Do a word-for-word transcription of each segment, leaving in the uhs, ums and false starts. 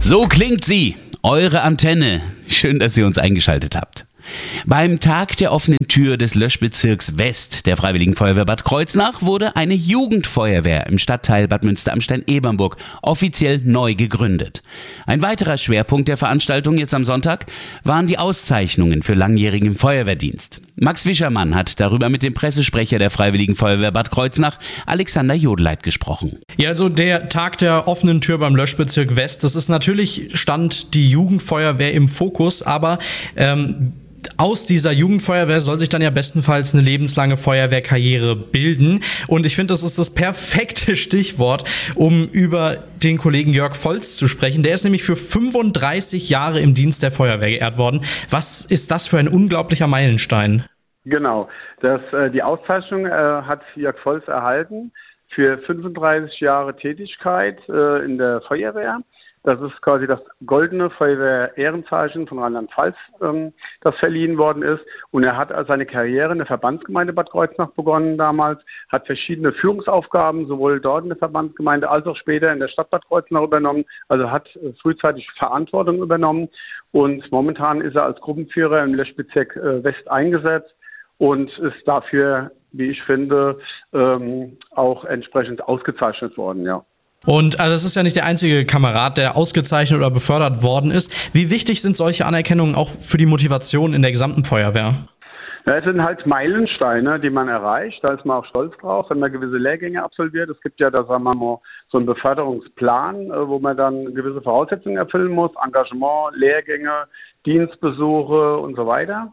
So klingt sie, eure Antenne. Schön, dass ihr uns eingeschaltet habt. Beim Tag der offenen Tür des Löschbezirks West der Freiwilligen Feuerwehr Bad Kreuznach wurde eine Jugendfeuerwehr im Stadtteil Bad Münster-Am-Stein-Ebernburg offiziell neu gegründet. Ein weiterer Schwerpunkt der Veranstaltung jetzt am Sonntag waren die Auszeichnungen für langjährigen Feuerwehrdienst. Max Wischermann hat darüber mit dem Pressesprecher der Freiwilligen Feuerwehr Bad Kreuznach, Alexander Jodeleit, gesprochen. Ja, also der Tag der offenen Tür beim Löschbezirk West, das ist natürlich, stand die Jugendfeuerwehr im Fokus, aber ähm, aus dieser Jugendfeuerwehr soll sich dann ja bestenfalls eine lebenslange Feuerwehrkarriere bilden. Und ich finde, das ist das perfekte Stichwort, um über den Kollegen Jörg Volz zu sprechen. Der ist nämlich für fünfunddreißig Jahre im Dienst der Feuerwehr geehrt worden. Was ist das für ein unglaublicher Meilenstein? Genau, das, äh, die Auszeichnung äh, hat Jörg Volz erhalten für fünfunddreißig Jahre Tätigkeit äh, in der Feuerwehr. Das ist quasi das goldene Feuerwehr-Ehrenzeichen von Rheinland-Pfalz, ähm, das verliehen worden ist. Und er hat seine Karriere in der Verbandsgemeinde Bad Kreuznach begonnen damals, hat verschiedene Führungsaufgaben sowohl dort in der Verbandsgemeinde als auch später in der Stadt Bad Kreuznach übernommen. Also hat äh, frühzeitig Verantwortung übernommen. Und momentan ist er als Gruppenführer im Löschbezirk äh, West eingesetzt und ist dafür, wie ich finde, ähm, auch entsprechend ausgezeichnet worden, ja. Und also es ist ja nicht der einzige Kamerad, der ausgezeichnet oder befördert worden ist. Wie wichtig sind solche Anerkennungen auch für die Motivation in der gesamten Feuerwehr? Ja, es sind halt Meilensteine, die man erreicht. Da ist man auch stolz drauf, wenn man gewisse Lehrgänge absolviert. Es gibt ja, da sagen wir mal, so einen Beförderungsplan, wo man dann gewisse Voraussetzungen erfüllen muss. Engagement, Lehrgänge, Dienstbesuche und so weiter.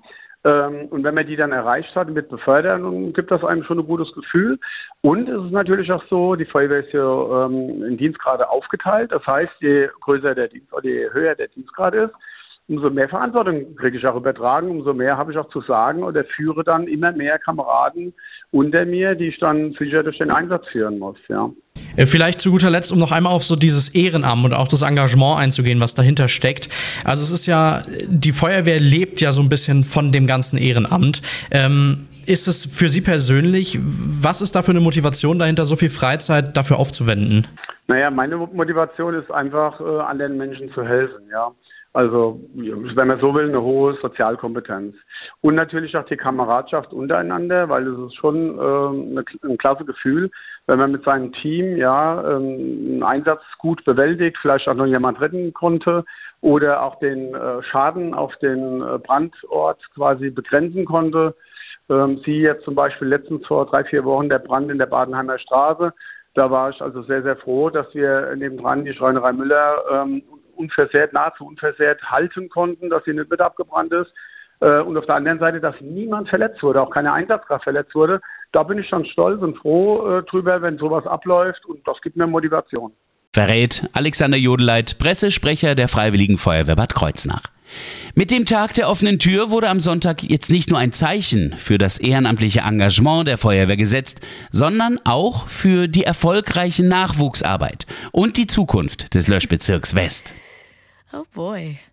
Und wenn man die dann erreicht hat mit Beförderung, gibt das einem schon ein gutes Gefühl. Und es ist natürlich auch so, die Feuerwehr ist ja ähm, in Dienstgrade aufgeteilt. Das heißt, je größer der Dienst oder je höher der Dienstgrad ist, umso mehr Verantwortung kriege ich auch übertragen, umso mehr habe ich auch zu sagen oder führe dann immer mehr Kameraden unter mir, die ich dann sicher durch den Einsatz führen muss, ja. Vielleicht zu guter Letzt, um noch einmal auf so dieses Ehrenamt und auch das Engagement einzugehen, was dahinter steckt. Also es ist ja, die Feuerwehr lebt ja so ein bisschen von dem ganzen Ehrenamt. Ähm, ist es für Sie persönlich, was ist da für eine Motivation dahinter, so viel Freizeit dafür aufzuwenden? Naja, meine Motivation ist einfach, äh, anderen Menschen zu helfen, ja. Also, wenn man so will, eine hohe Sozialkompetenz. Und natürlich auch die Kameradschaft untereinander, weil es ist schon äh, eine, ein klasse Gefühl, wenn man mit seinem Team ja ähm, einen Einsatz gut bewältigt, vielleicht auch noch jemand retten konnte oder auch den äh, Schaden auf den äh, Brandort quasi begrenzen konnte. Ähm, Sie jetzt zum Beispiel letztens vor drei, vier Wochen der Brand in der Badenheimer Straße. Da war ich also sehr, sehr froh, dass wir nebendran die Schreinerei Müller ähm, unversehrt, nahezu unversehrt halten konnten, dass sie nicht mit abgebrannt ist. Äh, und auf der anderen Seite, dass niemand verletzt wurde, auch keine Einsatzkraft verletzt wurde. Da bin ich schon stolz und froh äh, drüber, wenn sowas abläuft, und das gibt mir Motivation. Verrät Alexander Jodeleit, Pressesprecher der Freiwilligen Feuerwehr Bad Kreuznach. Mit dem Tag der offenen Tür wurde am Sonntag jetzt nicht nur ein Zeichen für das ehrenamtliche Engagement der Feuerwehr gesetzt, sondern auch für die erfolgreiche Nachwuchsarbeit und die Zukunft des Löschbezirks West. Oh boy.